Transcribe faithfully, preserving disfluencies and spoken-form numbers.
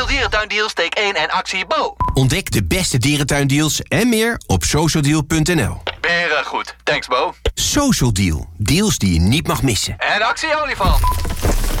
Deal Dierentuindeal steek één en actie Bo. Ontdek de beste dierentuindeals en meer op social deal punt n l. Beren goed. Thanks Bo. Social Deal. Deals die je niet mag missen. En actie olifant.